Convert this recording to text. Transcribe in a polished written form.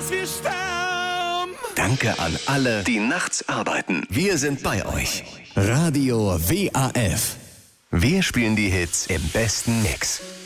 dass wir sterben. Danke an alle, die nachts arbeiten. Wir sind bei euch. Radio WAF. Wir spielen die Hits im besten Mix.